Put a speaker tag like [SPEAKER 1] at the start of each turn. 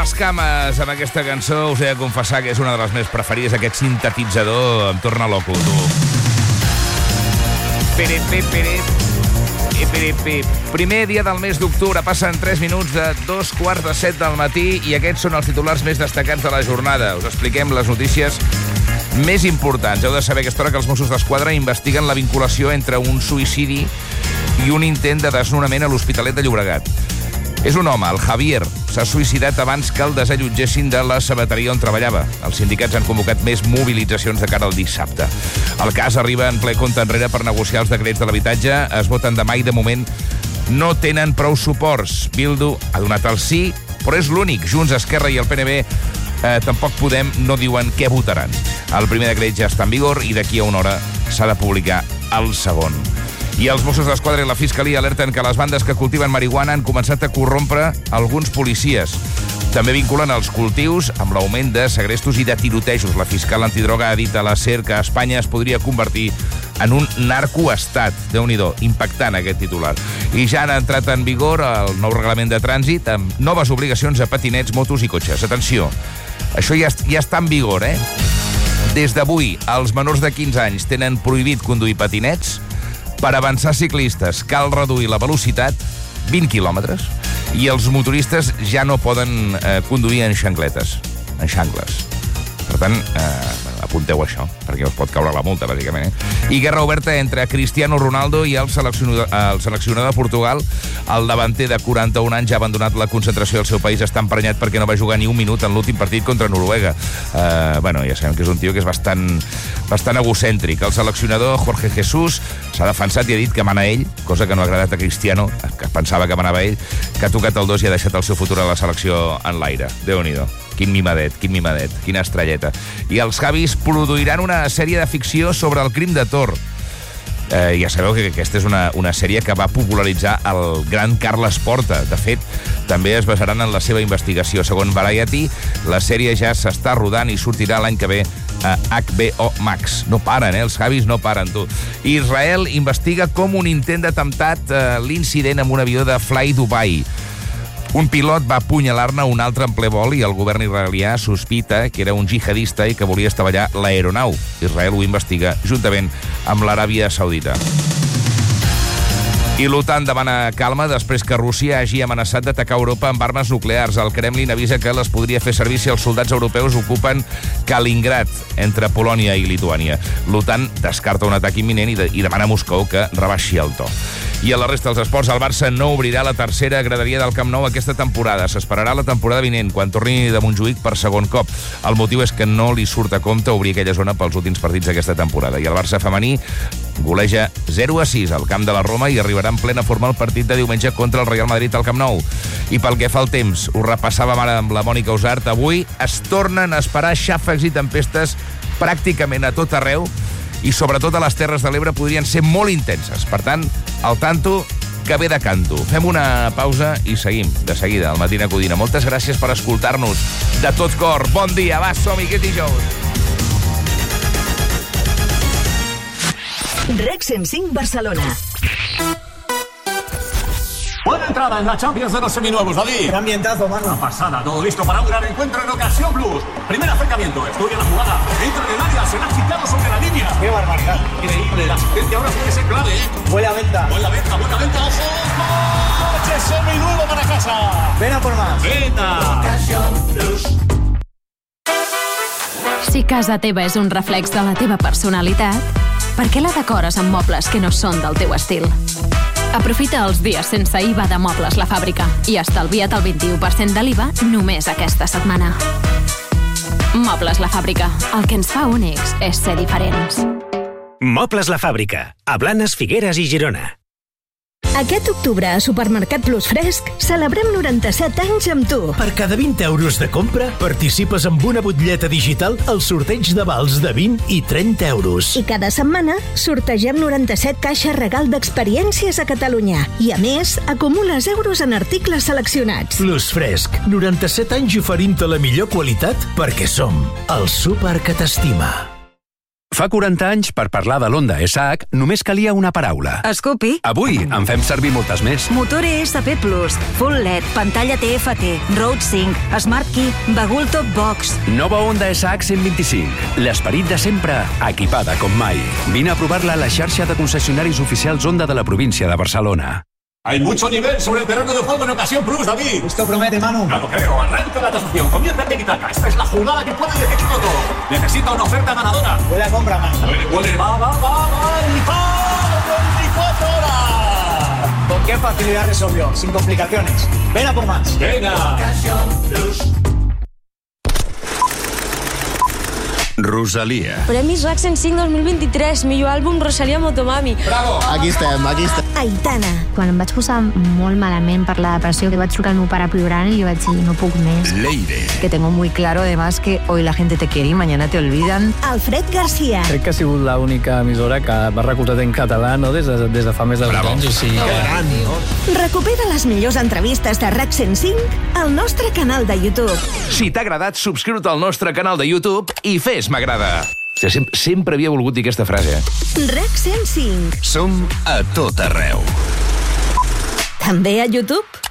[SPEAKER 1] les cames amb aquesta cançó. Us he de confessar que és una de les meves preferides. Aquest sintetitzador em torna loco, tu. Primer dia del mes d'octubre. Passen 3 minuts de 2:15 del matí i aquests són els titulars més destacats de la jornada. Us expliquem les notícies més importants. Heu de saber a aquesta hora que els Mossos d'Esquadra investiguen la vinculació entre un suïcidi i un intent de desnonament a l'Hospitalet de Llobregat. És un home, el Javier, s'ha suïcidat abans que el desallotgessin de la sabateria on treballava. Els sindicats han convocat més mobilitzacions de cara al dissabte. El cas arriba en ple compte enrere per negociar els decrets de l'habitatge. Es voten demà i, de moment, no tenen prou suports. Bildu ha donat el sí, però és l'únic. Junts, Esquerra i el PNB tampoc Podem no diuen què votaran. El primer decret ja està en vigor i d'aquí a una hora s'ha de publicar el segon. I els Mossos d'Esquadra i la Fiscalia alerten que les bandes que cultiven marihuana han començat a corrompre alguns policies. També vinculen els cultius amb l'augment de segrestos i de tirotejos. La fiscal antidroga ha dit a la SER que Espanya es podria convertir en un narcoestat. Déu-n'hi-do, impactant aquest titular. I ja han entrat en vigor el nou reglament de trànsit amb noves obligacions a patinets, motos i cotxes. Atenció, això ja està en vigor, eh? Des d'avui, els menors de 15 anys tenen prohibit conduir patinets. Per avançar ciclistes cal reduir la velocitat 20 quilòmetres i els motoristes ja no poden conduir en xancletes, en xancles. Per tant, apunteu això, perquè us pot caure la multa, bàsicament. I guerra oberta entre Cristiano Ronaldo i el seleccionador de Portugal. El davanter de 41 anys ha abandonat la concentració del seu país. Està emprenyat perquè no va jugar ni un minut en l'últim partit contra Noruega. Ja sabem que és un tio que és bastant egocèntric. El seleccionador Jorge Jesús s'ha defensat i ha dit que mana ell, cosa que no ha agradat a Cristiano, que pensava que manava ell, que ha tocat el dos i ha deixat el seu futur a la selecció en l'aire. Déu-n'hi-do. Quin mimadet, quina estrelleta. I els Javis produiran una sèrie de ficció sobre el crim de Tor. Ja sabeu que aquesta és una sèrie que va popularitzar el gran Carles Porta. De fet, també es basaran en la seva investigació. Segons Variety, la sèrie ja s'està rodant i sortirà l'any que ve a HBO Max. No paren, els Javis no paren, tu. Israel investiga com un intent d'atemptat l'incident amb un avió de Fly Dubai. Un pilot va apunyalar-ne un altre en ple vol i el govern israelià sospita que era un jihadista i que volia estavellar l'aeronau. Israel ho investiga juntament amb l'Aràbia Saudita. I l'OTAN demana calma després que Rússia hagi amenaçat d'atacar Europa amb armes nuclears. El Kremlin avisa que les podria fer servir si els soldats europeus ocupen Kaliningrad, entre Polònia i Lituània. L'OTAN descarta un atac imminent i demana a Moscou que rebaixi el to. I a la resta dels esports, el Barça no obrirà la tercera graderia del Camp Nou aquesta temporada. S'esperarà la temporada vinent, quan torni de Montjuïc per segon cop. El motiu és que no li surt a compte obrir aquella zona pels últims partits d'aquesta temporada. I el Barça femení goleja 0-6 al camp de la Roma i arribarà en plena forma el partit de diumenge contra el Real Madrid al Camp Nou. I pel que fa al temps, ho repassàvem ara amb la Mònica Usart, avui es tornen a esperar xàfecs i tempestes pràcticament a tot arreu i sobretot a les Terres de l'Ebre podrien ser molt intenses. Per tant, al tanto, que ve de canto. Fem una pausa i seguim de seguida al Matina Codina. Moltes gràcies per escoltar-nos de tot cor. Bon dia, va, som-hi, aquest dijous.
[SPEAKER 2] REC 105 Barcelona.
[SPEAKER 3] Buena entrada en la Champions de los seminuevos, David.
[SPEAKER 4] Qué ambientazo, mano.
[SPEAKER 3] Una pasada, todo listo para un gran encuentro en Ocasión Plus. Primer acercamiento, estudia la jugada, entra en el área, se la ha quitado sobre la línea.
[SPEAKER 4] Qué barbaridad.
[SPEAKER 3] Increíble, la asistencia ahora puede ser clave, ¿eh?
[SPEAKER 4] Huele a venta.
[SPEAKER 3] Buena venta, ojo. ¡Coche seminuevo para casa!
[SPEAKER 4] Ven a por más.
[SPEAKER 3] ¡Venta! Ocasión Plus.
[SPEAKER 5] Si casa teva és un reflex de la teva personalitat, per què la decores amb mobles que no són del teu estil? Aprofita els dies sense IVA de Mobles La Fàbrica i estalvia't el 21% de l'IVA només aquesta setmana. Mobles La Fàbrica. El que ens fa únics és ser diferents.
[SPEAKER 6] Mobles La Fàbrica. A Blanes, Figueres i Girona.
[SPEAKER 2] Aquest octubre a Supermercat Plus Fresc celebrem 97 anys amb tu.
[SPEAKER 7] Per cada 20 euros de compra participes amb una butlleta digital al sorteig de vals de 20 i 30 euros.
[SPEAKER 2] I cada setmana sortegem 97 caixes regal d'experiències a Catalunya. I a més, acumules euros en articles seleccionats.
[SPEAKER 7] Plus Fresc, 97 anys oferint-te la millor qualitat perquè som el súper que t'estima.
[SPEAKER 4] Fa 40 anys, per parlar de l'Honda SH, només calia una paraula.
[SPEAKER 8] Scoopy.
[SPEAKER 4] Avui en fem servir moltes més.
[SPEAKER 8] Motor ESP+, Full LED, pantalla TFT, Road Sync, Smart Key, Bagul Top Box.
[SPEAKER 4] Nova Honda SH 125. L'esperit de sempre, equipada com mai. Vine a provar-la a la xarxa de concessionaris oficials Honda de la província de Barcelona.
[SPEAKER 3] Hay mucho nivel sobre el terreno de juego en Ocasión Plus, David.
[SPEAKER 9] Esto promete, Manu.
[SPEAKER 3] Claro, creo. Arranca la tasación. Comienza el tiki-taka. Esta es la jugada que puede decidirlo todo. Necesita una oferta ganadora.
[SPEAKER 9] Buena compra, Manu.
[SPEAKER 3] Puede. Va. Y ¡va! 24 horas.
[SPEAKER 9] ¿Con qué facilidad resolvió? Sin complicaciones. Ven a por más.
[SPEAKER 3] Venga.
[SPEAKER 9] Ocasión Plus.
[SPEAKER 4] Rosalia.
[SPEAKER 10] Premis RAC 105 2023, millor àlbum Rosalia Motomami.
[SPEAKER 3] Bravo!
[SPEAKER 11] Aquí estem.
[SPEAKER 2] Aitana.
[SPEAKER 12] Quan em vaig posar molt malament per la depressió, que vaig trucar al meu pare plorant i li vaig dir, no puc més.
[SPEAKER 4] Leire.
[SPEAKER 8] Que tengo muy claro, además, que hoy la gente te quiere y mañana te olvidan.
[SPEAKER 2] Alfred García.
[SPEAKER 13] Crec que ha sigut l'única emissora que va recolzat en català, no? Des de fa més de 20 anys. O sigui que...
[SPEAKER 2] Recupera les millors entrevistes de RAC 105 al nostre canal de YouTube.
[SPEAKER 1] Si t'ha agradat, subscriu-te al nostre canal de YouTube i fes m'agrada. Sempre havia volgut dir aquesta frase.
[SPEAKER 2] RAC 105.
[SPEAKER 4] Som a tot arreu.
[SPEAKER 2] També a YouTube.